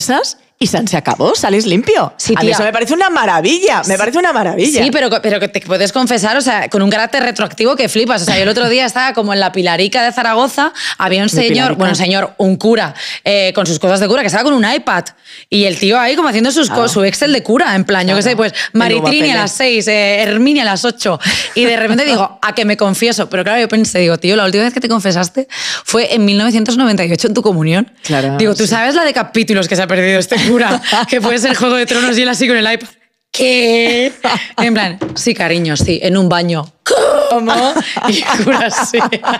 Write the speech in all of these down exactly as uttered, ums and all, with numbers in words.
y San se acabó, sales limpio. Sí, a mí eso me parece una maravilla, me parece una maravilla. Sí, pero, pero que te puedes confesar, o sea, con un carácter retroactivo que flipas. O sea, yo el otro día estaba como en la Pilarica de Zaragoza, había un señor, bueno, señor, un cura, eh, con sus cosas de cura, que estaba con un iPad. Y el tío ahí como haciendo sus claro. su Excel de cura, en plan, claro. yo qué sé, pues Maritrini a las seis, eh, Herminia a las ocho. Y de repente digo, a que me confieso. Pero claro, yo pensé, digo, tío, la última vez que te confesaste fue en mil novecientos noventa y ocho en tu comunión. Claro. Digo, ¿tú sí. sabes la de capítulos que se ha perdido este cura? Que puede ser Juego de Tronos y él así con el iPad. ¿Qué? En plan, sí, cariño, sí, en un baño. ¿Cómo? Y cura así.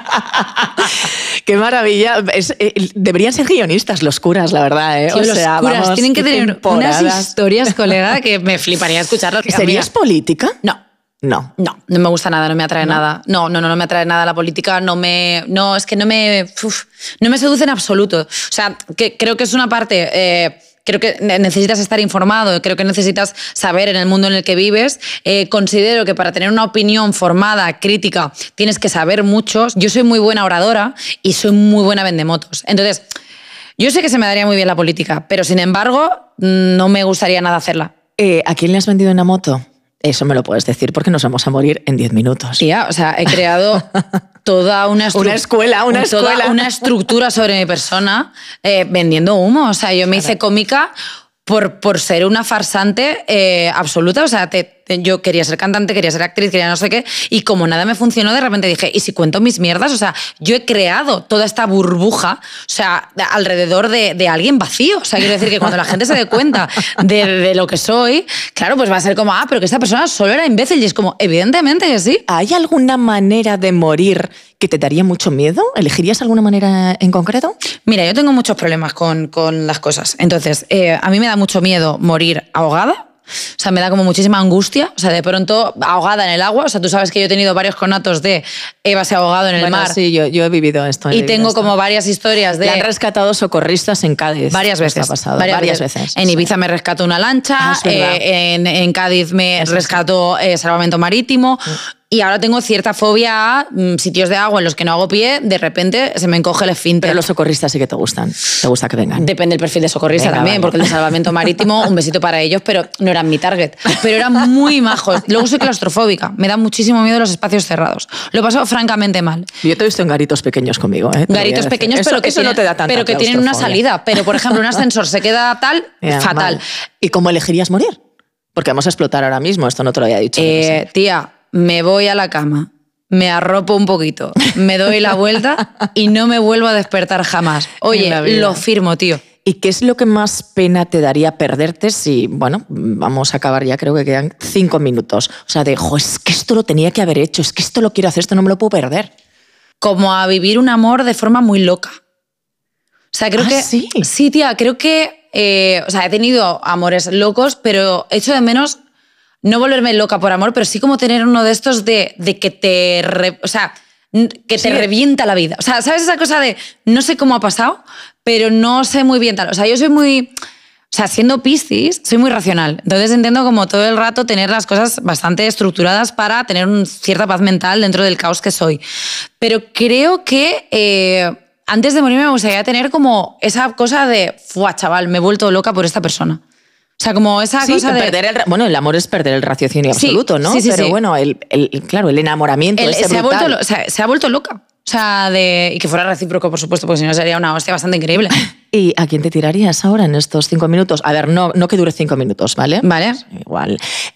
Qué maravilla. Es, eh, deberían ser guionistas los curas, la verdad. ¿eh? Tío, o sea, los curas vamos, tienen que tener temporadas. unas historias, colega, que me fliparía escucharlas. ¿Serías política? No. No. No, no me gusta nada, no me atrae ¿No? nada. No, no, no, no me atrae nada la política, no me... No, es que no me... Uf, no me seduce en absoluto. O sea, que creo que es una parte... Eh, Creo que necesitas estar informado, creo que necesitas saber en el mundo en el que vives. Eh, considero que para tener una opinión formada, crítica, tienes que saber mucho. Yo soy muy buena oradora y soy muy buena vendemotos. Entonces, yo sé que se me daría muy bien la política, pero sin embargo, no me gustaría nada hacerla. Eh, ¿A quién le has vendido una moto? Eso me lo puedes decir porque nos vamos a morir en diez minutos. Tía, o sea, he creado toda una, una escuela, una toda escuela. una estructura sobre mi persona eh, vendiendo humo. O sea, yo me hice cómica por, por ser una farsante eh, absoluta. O sea, te, te, yo quería ser cantante, quería ser actriz, quería no sé qué. Y como nada me funcionó, de repente dije, ¿y si cuento mis mierdas? O sea, yo he creado toda esta burbuja, o sea, alrededor de, de alguien vacío. O sea, quiero decir que cuando la gente se dé cuenta de, de lo que soy, claro, pues va a ser como, ah, pero que esta persona solo era imbécil. Y es como, evidentemente que sí. ¿Hay alguna manera de morir que te daría mucho miedo? ¿Elegirías alguna manera en concreto? Mira, yo tengo muchos problemas con, con las cosas. Entonces, eh, a mí me da mucho miedo morir ahogada. O sea, me da como muchísima angustia. O sea, de pronto, ahogada en el agua. O sea, tú sabes que yo he tenido varios conatos de Eva se ha ahogado en el bueno, mar. Sí, yo, yo he vivido esto. He y vivido tengo esto. como varias historias de... Le han rescatado socorristas en Cádiz. Varias veces. Ha pasado. Varias, varias veces. veces. En Ibiza sí. me rescató una lancha. Ah, es verdad. eh, en, en Cádiz me Eso rescató sí. eh, salvamento marítimo. Sí. Y ahora tengo cierta fobia a mm, sitios de agua en los que no hago pie, de repente se me encoge el esfínter. Pero los socorristas sí que te gustan. Te gusta que vengan. Depende del perfil de socorrista Venga, también, vale. porque el de salvamento marítimo, un besito para ellos, pero no eran mi target. Pero eran muy majos. Luego soy claustrofóbica. Me da muchísimo miedo los espacios cerrados. Lo paso francamente mal. Yo te he visto en garitos pequeños conmigo. ¿eh? Garitos pequeños, eso, pero, que, eso tienen, no te da tanta pero que tienen una salida. Pero, por ejemplo, un ascensor se queda tal, yeah, fatal. Vale. ¿Y cómo elegirías morir? Porque vamos a explotar ahora mismo. Esto no te lo había dicho. Eh, tía, me voy a la cama. Me arropo un poquito, me doy la vuelta y no me vuelvo a despertar jamás. Oye, lo firmo, tío. ¿Y qué es lo que más pena te daría perderte si, bueno, vamos a acabar ya, creo que quedan cinco minutos? O sea, de, jo, es que esto lo tenía que haber hecho, es que esto lo quiero hacer, esto no me lo puedo perder. Como a vivir un amor de forma muy loca. O sea, creo ¿Ah, que... sí? Sí, tía, creo que... Eh, o sea, he tenido amores locos, pero echo de menos... No volverme loca por amor, pero sí como tener uno de estos de, de que te... Re, o sea, que te sí. revienta la vida. O sea, ¿sabes esa cosa de no sé cómo ha pasado, pero no sé muy bien tal? O sea, yo soy muy... O sea, siendo Piscis, soy muy racional. Entonces entiendo como todo el rato tener las cosas bastante estructuradas para tener una cierta paz mental dentro del caos que soy. Pero creo que... Eh, antes de morir me gustaría tener como esa cosa de... Fuah, chaval, me he vuelto loca por esta persona. O sea, como esa sí, cosa de... Perder el, bueno, el amor es perder el raciocinio sí, absoluto, ¿no? Sí, sí, Pero sí. bueno, el, el, claro, el enamoramiento el, ese se, ha brutal. vuelto, o sea, se ha vuelto loca. O sea, de, y que fuera recíproco, por supuesto, porque si no sería una hostia bastante increíble. ¿Y a quién te tirarías ahora en estos cinco minutos? A ver, no, no que dure cinco minutos, ¿vale? Vale. Igual.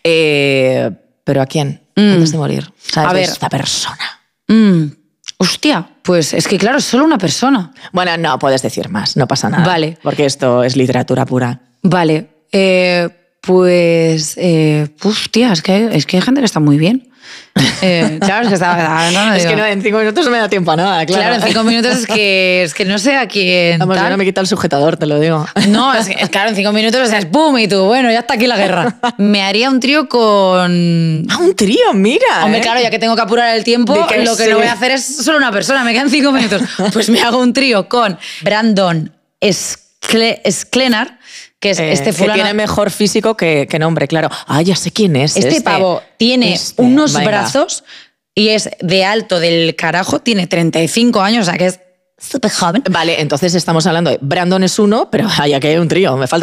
Eh, ¿Pero a quién? Mm. Antes de morir. ¿Sabes? A ver. Esta persona. Mm. Hostia, pues es que claro, es solo una persona. Bueno, no, puedes decir más, no pasa nada. Vale. Porque esto es literatura pura. Vale. Eh... Pues, eh, uf, tía, es que, es que hay gente que está muy bien. Eh, claro, es que estaba... No, no, es digo, que no, en cinco minutos no me da tiempo a nada, claro. Claro, en cinco minutos es que, es que no sé a quién... Vamos, yo no me quita el sujetador, te lo digo. No, es que, claro, en cinco minutos o sea, es pum y tú, bueno, ya está aquí la guerra. Me haría un trío con... Ah, un trío, mira. Hombre, ¿eh? claro, ya que tengo que apurar el tiempo, que lo que sí. no voy a hacer es solo una persona, me quedan cinco minutos. Pues me hago un trío con Brandon Skle- Sklenar, que es eh, este fulano... Que tiene mejor físico que, que nombre, claro. Ah, ya sé quién es. Este, este pavo tiene este, unos venga. brazos y es de alto del carajo, tiene treinta y cinco años, o sea que es súper joven. Vale, entonces estamos hablando de Brandon es uno, pero hay aquí hay un trío, me falta